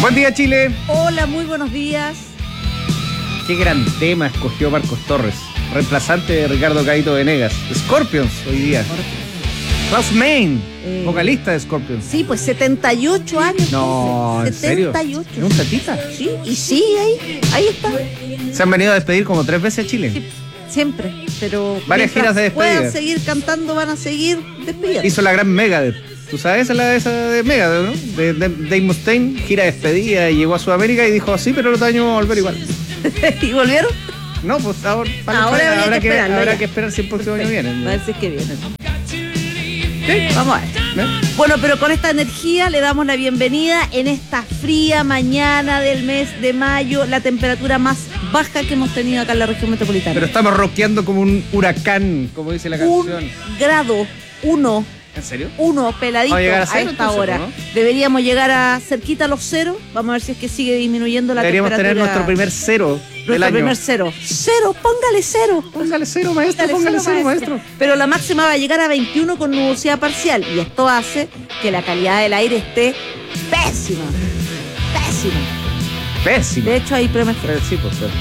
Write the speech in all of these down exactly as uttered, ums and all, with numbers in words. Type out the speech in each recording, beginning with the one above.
Buen día, Chile. Hola, muy buenos días. Qué gran tema escogió Marcos Torres, reemplazante de Ricardo Caíto Venegas. Scorpions hoy día. Klaus Meine, eh, vocalista de Scorpions. Sí, pues setenta y ocho años. No, ¿en serio? setenta y ocho. ¿Es un tatita? Sí, y sí, ahí, ahí está. Se han venido a despedir como tres veces a Chile. Sí, siempre, pero varias giras de despedida. Puedan seguir cantando, van a seguir despidiendo. Hizo la gran Megadeth. ¿Tú sabes esa, la, esa de Megadeth, no? De, de Dave Mustaine, gira de despedida, y llegó a Sudamérica y dijo, sí, pero el otro año vamos a volver igual. ¿Y volvieron? No, pues ahora, para ahora habrá, que, que, esperarlo, habrá ya. que esperar si el próximo año vienen. Parece que vienen. ¿Sí? Vamos a ver. ¿Eh? Bueno, pero con esta energía le damos la bienvenida en esta fría mañana del mes de mayo, la temperatura más baja que hemos tenido acá en la región metropolitana. Pero estamos rockeando como un huracán, como dice la canción. Un grado, uno. ¿En serio? Uno, peladito a, a, cero, a esta entonces, hora. ¿no? Deberíamos llegar a cerquita a los cero. Vamos a ver si es que sigue disminuyendo la Deberíamos temperatura. tener nuestro primer cero nuestro del año. primer cero. Cero, póngale cero. Póngale cero, maestro, Póngale póngale cero, cero, maestro. maestro. Pero la máxima va a llegar a veintiuno con nubosidad parcial. Y esto hace que la calidad del aire esté pésima. Pésima. Pésimo. De hecho, hay problemas. Pero sí, pues, pero.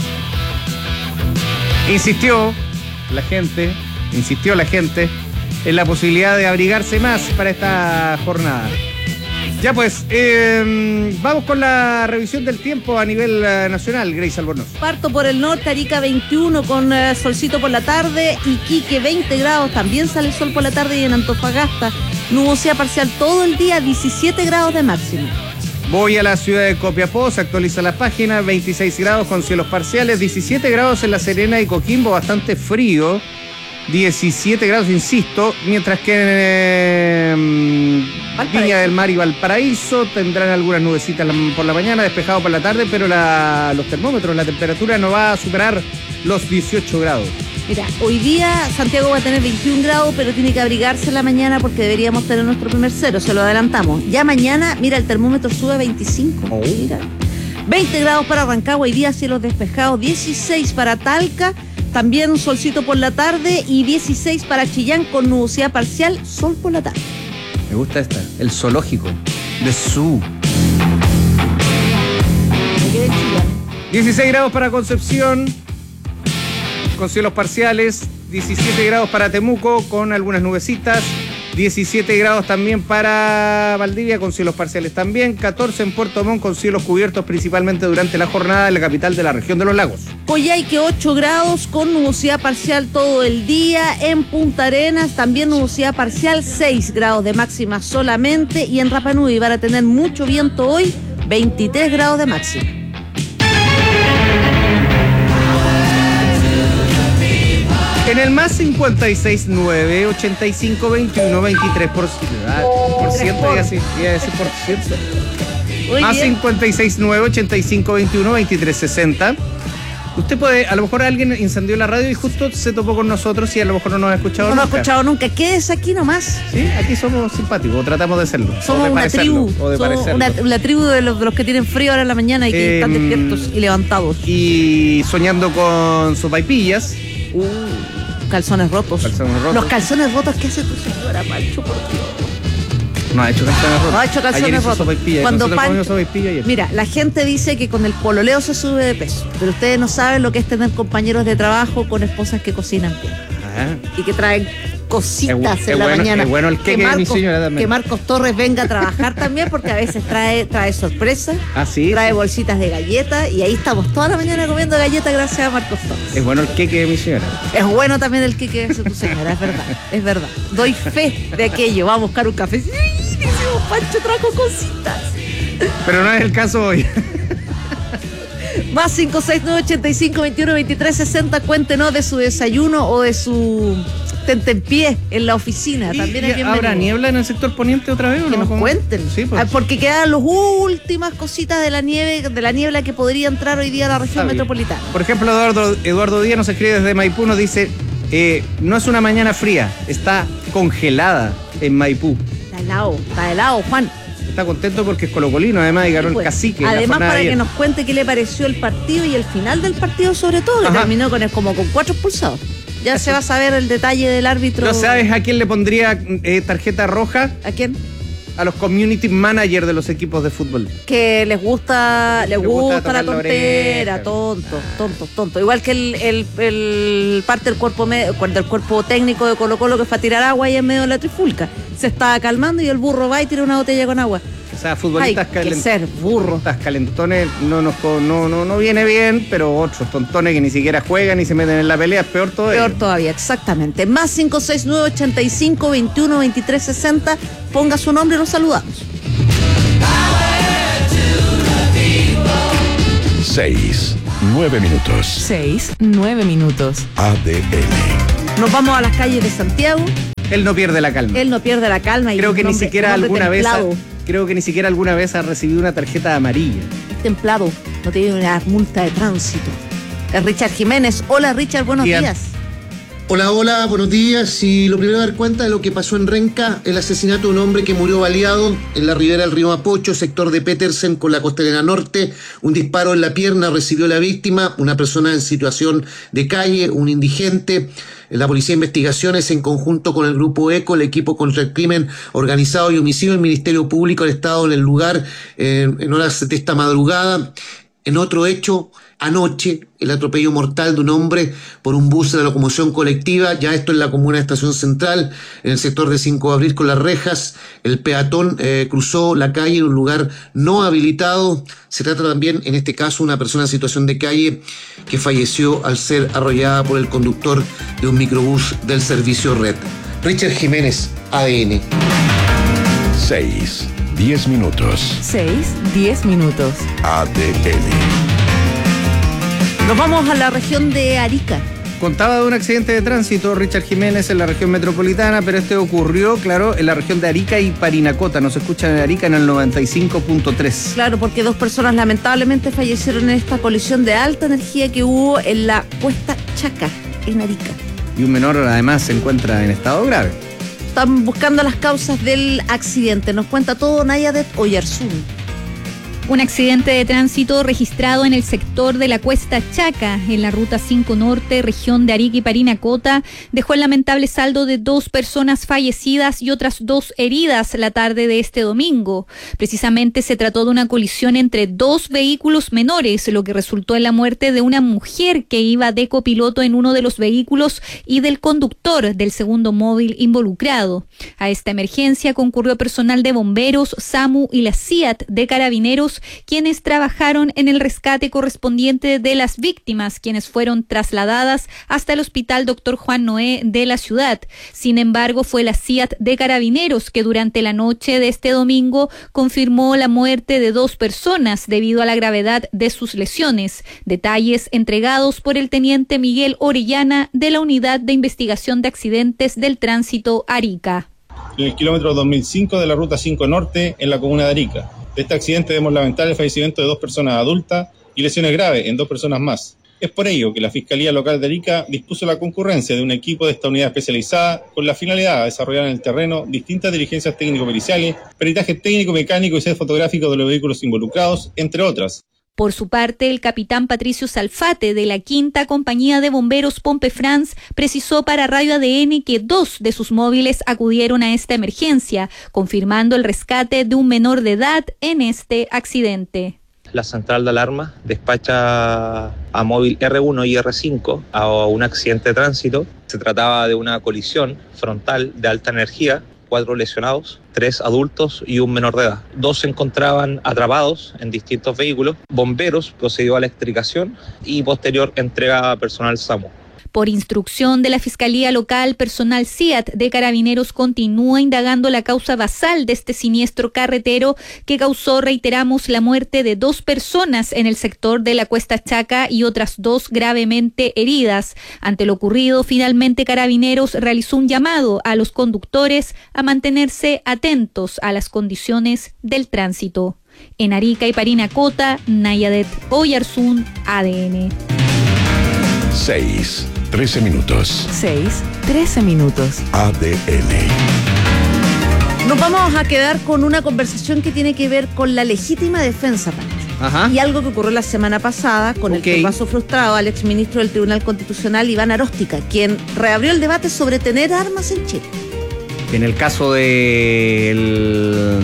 Insistió la gente, insistió la gente en la posibilidad de abrigarse más para esta jornada. Ya pues, eh, vamos con la revisión del tiempo a nivel uh, nacional, Grace Albornoz. Parto por el norte, Arica veintiuno con uh, solcito por la tarde, Iquique veinte grados, también sale el sol por la tarde, y en Antofagasta nubosidad parcial todo el día, diecisiete grados de máximo. Voy a la ciudad de Copiapó, se actualiza la página, veintiséis grados con cielos parciales, diecisiete grados en La Serena y Coquimbo, bastante frío. diecisiete grados, insisto, mientras que en eh, Viña del Mar y Valparaíso tendrán algunas nubecitas por la mañana, despejado por la tarde, pero la, los termómetros, la temperatura no va a superar los dieciocho grados. Mira, hoy día Santiago va a tener veintiún grados, pero tiene que abrigarse en la mañana porque deberíamos tener nuestro primer cero, se lo adelantamos. Ya mañana, mira, el termómetro sube a veinticinco. Oh. Mira. veinte grados para Rancagua, hoy día cielos despejados, dieciséis para Talca, también un solcito por la tarde, y dieciséis para Chillán con nubosidad parcial, sol por la tarde. Me gusta esta, el zoológico de Zoo. Me quedé en Chillán. dieciséis grados para Concepción, con cielos parciales, diecisiete grados para Temuco, con algunas nubecitas, diecisiete grados también para Valdivia, con cielos parciales también, catorce en Puerto Montt, con cielos cubiertos principalmente durante la jornada en la capital de la región de los lagos. Coyhaique ocho grados con nubosidad parcial todo el día. En Punta Arenas también nubosidad parcial, seis grados de máxima solamente. Y en Rapa Nui van a tener mucho viento hoy, veintitrés grados de máxima. En el más cincuenta y seis nueve ochenta y cinco veintiuno veintitrés por ciento. Ah, por ciento, iba a decir, iba a decir por ciento. Muy Más bien. cincuenta y seis nueve ochenta y cinco veintiuno veintitrés sesenta. Usted puede, a lo mejor alguien incendió la radio y justo se topó con nosotros y a lo mejor no nos ha escuchado No lo he nunca. escuchado nunca. Quédese aquí nomás. Sí, aquí somos simpáticos, o tratamos de serlo. Somos o de una parecerlo, tribu. O de Somos parecerlo. una, una tribu de los, de los que tienen frío ahora en la mañana y que Eh, están despiertos y levantados. Y soñando con sopaipillas. Uh, calzones rotos. Calzones rotos. Los calzones rotos que hace tu señora, Pancho, por Dios. No ha hecho calzones rotos. No ha hecho calzones ayer hizo rotos. sopaipilla. Cuando Nosotros Pancho- comimos sopaipilla ayer. Mira, la gente dice que con el pololeo se sube de peso, pero ustedes no saben lo que es tener compañeros de trabajo con esposas que cocinan bien Ah. y que traen cositas Es bu- en es la bueno- mañana. es bueno el queque de mi Marcos, señora también. que Marcos Torres venga a trabajar también, porque a veces trae, trae sorpresas, Ah, sí. trae sí. bolsitas de galletas, y ahí estamos toda la mañana comiendo galletas gracias a Marcos Torres. Es bueno el queque de mi señora. Es bueno también el que hace tu señora, es verdad, es verdad. Doy fe de aquello. Va a buscar un café. ¡Sí! Decimos, Pancho trajo cositas. Pero no es el caso hoy. Más cinco seis nueve ochenta y cinco veintiuno veintitrés sesenta. Cuéntenos de su desayuno o de su tentempié en la oficina. También es ¿Y bienvenido. ¿Habrá niebla en el sector poniente otra vez o Que no? nos ¿Cómo? cuenten. Sí, pues. Ah, porque quedan las últimas cositas de la nieve, de la niebla que podría entrar hoy día a la región Está bien. metropolitana. Por ejemplo, Eduardo, Eduardo Díaz nos escribe desde Maipú, nos dice, eh, no es una mañana fría, está congelada en Maipú. Está helado, está helado, Juan. Está contento porque es colocolino, además, y ganó Pues, el cacique. en la además, jornada para de que ayer. nos cuente qué le pareció el partido y el final del partido, sobre todo, que Ajá. terminó con como con cuatro expulsados. Ya Eso. se va a saber el detalle del árbitro. ¿No sabes a quién le pondría eh, tarjeta roja? ¿A quién? a los community managers de los equipos de fútbol. Que les gusta, les Les gusta gusta la tocar la tontera, oreja. tontos, tontos, tontos. Igual que el, el, el parte del cuerpo me- del cuerpo técnico de Colo Colo que fue a tirar agua ahí en medio de la trifulca. Se estaba calmando y el burro va y tira una botella con agua. O sea, Hay futbolistas que calen- ser burro. futbolistas calentones no, nos co- no, no, no viene bien, pero otros tontones que ni siquiera juegan ni se meten en la pelea, es peor todavía. Peor todavía, exactamente. Más cinco seis nueve, ochenta y cinco, veintiuno, veintitrés, sesenta. Ponga su nombre y los saludamos. Seis, nueve minutos. Seis, nueve minutos. A D N. Nos vamos a las calles de Santiago. Él no pierde la calma. Él no pierde la calma. Y creo un que ni hombre- siquiera un hombre alguna vez ha, templado. creo que ni siquiera alguna vez ha recibido una tarjeta amarilla. Es templado, no tiene una multa de tránsito. Es Richard Jiménez. Hola Richard, buenos Bien. días. Hola, hola, buenos días. Y lo primero a dar cuenta de lo que pasó en Renca, el asesinato de un hombre que murió baleado en la ribera del río Mapocho, sector de Petersen con la Costanera Norte. Un disparo en la pierna recibió la víctima, una persona en situación de calle, un indigente. La Policía de Investigaciones, en conjunto con el Grupo ECO, el equipo contra el crimen organizado y homicidio, el Ministerio Público, el Estado en el lugar eh, en horas de esta madrugada. En otro hecho, anoche, el atropello mortal de un hombre por un bus de la locomoción colectiva, ya esto en la comuna de Estación Central, en el sector de cinco de abril con Las Rejas. El peatón eh, cruzó la calle en un lugar no habilitado. Se trata también, en este caso, una persona en situación de calle que falleció al ser arrollada por el conductor de un microbús del servicio Red. Richard Jiménez, A D N. Seis, diez minutos. Seis, diez minutos. A D N. Nos vamos a la región de Arica. Contaba de un accidente de tránsito Richard Jiménez en la región metropolitana, pero este ocurrió, claro, en la región de Arica y Parinacota. Nos escuchan en Arica en el noventa y cinco punto tres. Claro, porque dos personas lamentablemente fallecieron en esta colisión de alta energía que hubo en la Cuesta Chaca, en Arica. Y un menor además se encuentra en estado grave. Están buscando las causas del accidente. Nos cuenta todo Nayadet Oyarzún. Un accidente de tránsito registrado en el sector de la Cuesta Chaca, en la Ruta cinco Norte, región de Arica y Parinacota, dejó el lamentable saldo de dos personas fallecidas y otras dos heridas la tarde de este domingo. Precisamente se trató de una colisión entre dos vehículos menores, lo que resultó en la muerte de una mujer que iba de copiloto en uno de los vehículos y del conductor del segundo móvil involucrado. A esta emergencia concurrió personal de bomberos, SAMU y la C I A T de Carabineros, quienes trabajaron en el rescate correspondiente de las víctimas, quienes fueron trasladadas hasta el Hospital Doctor Juan Noé de la ciudad. Sin embargo, fue la C I A T de Carabineros que durante la noche de este domingo confirmó la muerte de dos personas debido a la gravedad de sus lesiones. Detalles entregados por el teniente Miguel Orellana de la Unidad de Investigación de Accidentes del Tránsito Arica. En el kilómetro dos mil cinco de la Ruta cinco Norte, en la comuna de Arica. De este accidente debemos lamentar el fallecimiento de dos personas adultas y lesiones graves en dos personas más. Es por ello que la Fiscalía Local de Arica dispuso la concurrencia de un equipo de esta unidad especializada con la finalidad de desarrollar en el terreno distintas diligencias técnico-periciales, peritaje técnico-mecánico y set fotográfico de los vehículos involucrados, entre otras. Por su parte, el capitán Patricio Salfate de la Quinta Compañía de Bomberos Pompe France precisó para Radio A D N que dos de sus móviles acudieron a esta emergencia, confirmando el rescate de un menor de edad en este accidente. La central de alarma despacha a móvil R uno y R cinco a un accidente de tránsito. Se trataba de una colisión frontal de alta energía. Cuatro lesionados, tres adultos y un menor de edad. Dos se encontraban atrapados en distintos vehículos. Bomberos procedió a la extricación y posterior entrega a personal SAMU. Por instrucción de la Fiscalía Local, personal C I A T de Carabineros continúa indagando la causa basal de este siniestro carretero que causó, reiteramos, la muerte de dos personas en el sector de la Cuesta Chaca y otras dos gravemente heridas. Ante lo ocurrido, finalmente Carabineros realizó un llamado a los conductores a mantenerse atentos a las condiciones del tránsito. En Arica y Parinacota, Nayadet Oyarzún, A D N. Seis, trece minutos. Seis, trece minutos. A D N. Nos vamos a quedar con una conversación que tiene que ver con la legítima defensa, Pancho. Ajá. Y algo que ocurrió la semana pasada con Ok. el turbazo frustrado al exministro del Tribunal Constitucional, Iván Aróstica, quien reabrió el debate sobre tener armas en Chile. En el caso del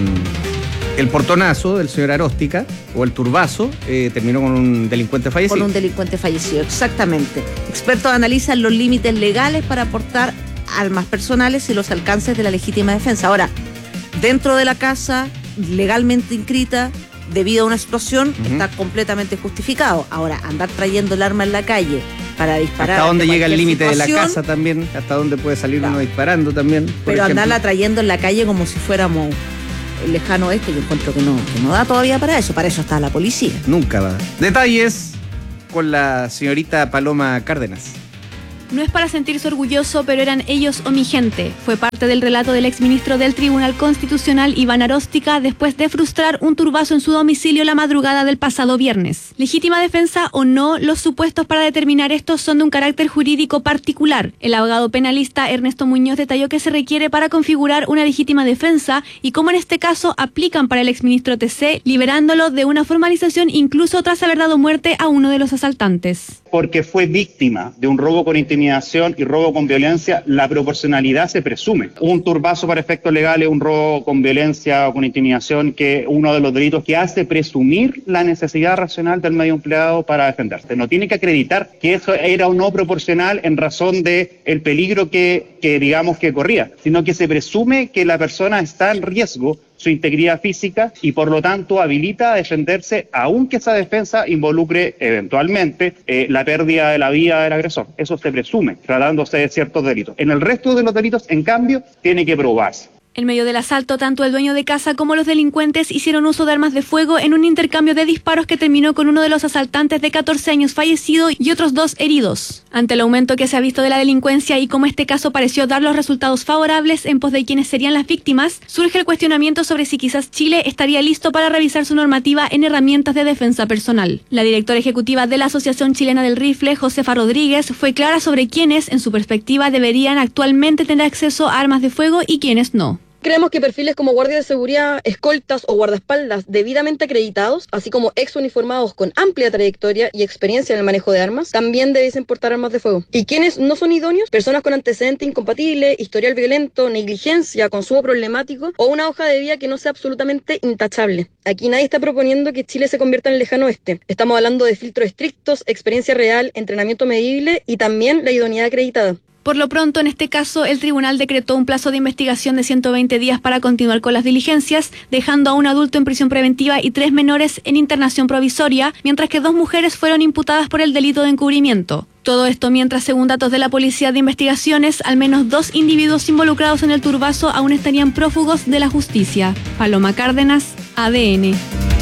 el portonazo del señor Aróstica, o el turbazo, eh, terminó con un delincuente fallecido. Con un delincuente fallecido, exactamente. Expertos analizan los límites legales para aportar armas personales y los alcances de la legítima defensa. Ahora, dentro de la casa, legalmente inscrita, debido a una explosión, uh-huh. está completamente justificado. Ahora, andar trayendo el arma en la calle para disparar. ¿Hasta dónde llega el límite de la casa también? ¿Hasta dónde puede salir claro. uno disparando también? Pero ejemplo. Andarla trayendo en la calle como si fuéramos el lejano oeste, yo encuentro que no, que no da todavía para eso. Para eso está la policía. Nunca va. Detalles con la señorita Paloma Cárdenas. No es para sentirse orgulloso, pero eran ellos o mi gente. Fue parte del relato del exministro del Tribunal Constitucional, Iván Aróstica, después de frustrar un turbazo en su domicilio la madrugada del pasado viernes. Legítima defensa o no, los supuestos para determinar esto son de un carácter jurídico particular. El abogado penalista Ernesto Muñoz detalló que se requiere para configurar una legítima defensa y cómo en este caso aplican para el exministro T C, liberándolo de una formalización incluso tras haber dado muerte a uno de los asaltantes. Porque fue víctima de un robo con intimidación y robo con violencia, la proporcionalidad se presume. Un turbazo para efectos legales, un robo con violencia o con intimidación, que es uno de los delitos que hace presumir la necesidad racional del medio empleado para defenderse. No tiene que acreditar que eso era o no proporcional en razón de el peligro que, que digamos que corría, sino que se presume que la persona está en riesgo su integridad física y por lo tanto habilita a defenderse aunque esa defensa involucre eventualmente eh, la pérdida de la vida del agresor. Eso se presume tratándose de ciertos delitos. En el resto de los delitos, en cambio, tiene que probarse. En medio del asalto, tanto el dueño de casa como los delincuentes hicieron uso de armas de fuego en un intercambio de disparos que terminó con uno de los asaltantes de catorce años fallecido y otros dos heridos. Ante el aumento que se ha visto de la delincuencia y como este caso pareció dar los resultados favorables en pos de quienes serían las víctimas, surge el cuestionamiento sobre si quizás Chile estaría listo para revisar su normativa en herramientas de defensa personal. La directora ejecutiva de la Asociación Chilena del Rifle, Josefa Rodríguez, fue clara sobre quiénes, en su perspectiva, deberían actualmente tener acceso a armas de fuego y quiénes no. Creemos que perfiles como guardias de seguridad, escoltas o guardaespaldas debidamente acreditados, así como ex uniformados con amplia trayectoria y experiencia en el manejo de armas, también debiesen portar armas de fuego. ¿Y quiénes no son idóneos? Personas con antecedente incompatible, historial violento, negligencia, consumo problemático o una hoja de vida que no sea absolutamente intachable. Aquí nadie está proponiendo que Chile se convierta en el lejano oeste. Estamos hablando de filtros estrictos, experiencia real, entrenamiento medible y también la idoneidad acreditada. Por lo pronto, en este caso, el tribunal decretó un plazo de investigación de ciento veinte días para continuar con las diligencias, dejando a un adulto en prisión preventiva y tres menores en internación provisoria, mientras que dos mujeres fueron imputadas por el delito de encubrimiento. Todo esto mientras, según datos de la Policía de Investigaciones, al menos dos individuos involucrados en el turbazo aún estarían prófugos de la justicia. Paloma Cárdenas, A D N.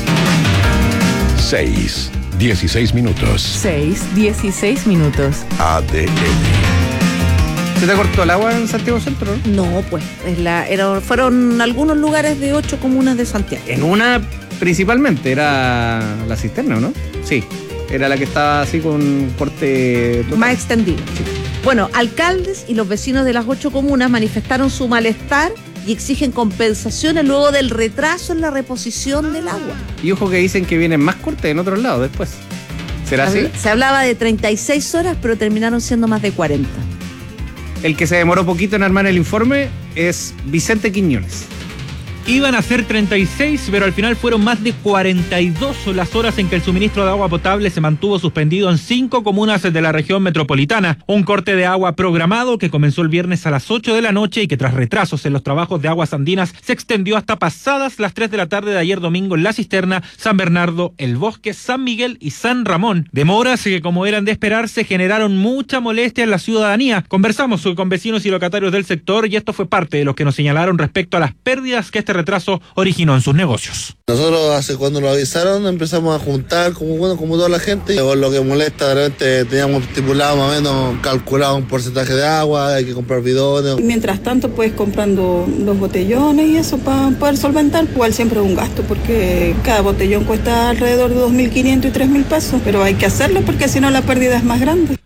seis, dieciséis minutos. seis, dieciséis minutos. A D N. ¿Se te cortó el agua en Santiago Centro? No, no pues, es la, era, fueron algunos lugares de ocho comunas de Santiago. En una principalmente, era la cisterna, ¿no? Sí, era la que estaba así con corte total. Más extendido. Sí. Bueno, alcaldes y los vecinos de las ocho comunas manifestaron su malestar y exigen compensaciones luego del retraso en la reposición del agua. Y ojo que dicen que vienen más cortes en otros lados después. ¿Será así? Se hablaba de treinta y seis horas, pero terminaron siendo más de cuarenta. El que se demoró poquito en armar el informe es Vicente Quiñones. Iban a ser treinta y seis, pero al final fueron más de cuarenta y dos las horas en que el suministro de agua potable se mantuvo suspendido en cinco comunas de la región metropolitana. Un corte de agua programado que comenzó el viernes a las ocho de la noche y que tras retrasos en los trabajos de aguas andinas se extendió hasta pasadas las tres de la tarde de ayer domingo en La Cisterna, San Bernardo, El Bosque, San Miguel y San Ramón. Demoras que, como eran de esperarse, generaron mucha molestia en la ciudadanía. Conversamos con vecinos y locatarios del sector y esto fue parte de lo que nos señalaron respecto a las pérdidas que este retraso originó en sus negocios. Nosotros hace cuando nos avisaron empezamos a juntar como bueno como toda la gente. Por lo que molesta, de repente teníamos estipulado más o menos calculado un porcentaje de agua, hay que comprar bidones. Y mientras tanto pues comprando los botellones y eso para poder solventar, igual siempre es un gasto porque cada botellón cuesta alrededor de dos mil quinientos y tres mil pesos, pero hay que hacerlo porque si no la pérdida es más grande.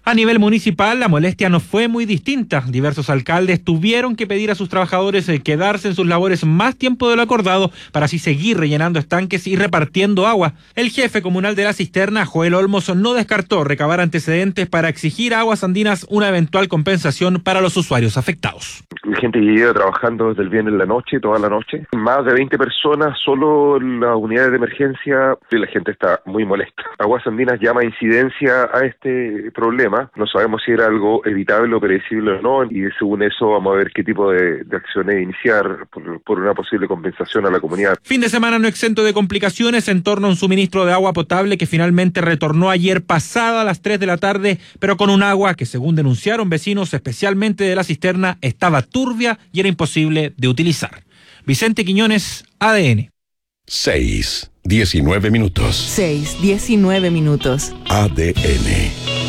A nivel municipal, la molestia no fue muy distinta. Diversos alcaldes tuvieron que pedir a sus trabajadores quedarse en sus labores más tiempo de lo acordado para así seguir rellenando estanques y repartiendo agua. El jefe comunal de la cisterna, Joel Olmos, no descartó recabar antecedentes para exigir a Aguas Andinas una eventual compensación para los usuarios afectados. La gente que lleva trabajando desde el viernes en la noche, toda la noche. Más de veinte personas solo en las unidades de emergencia y la gente está muy molesta. Aguas Andinas llama incidencia a este problema. No sabemos si era algo evitable o predecible o no, y según eso vamos a ver qué tipo de, de acciones iniciar por, por una posible compensación a la comunidad. Fin de semana no exento de complicaciones en torno a un suministro de agua potable que finalmente retornó ayer pasada a las tres de la tarde, pero con un agua que, según denunciaron vecinos, especialmente de la cisterna, estaba turbia y era imposible de utilizar. Vicente Quiñones, A D N. seis, diecinueve minutos. seis, diecinueve minutos. A D N.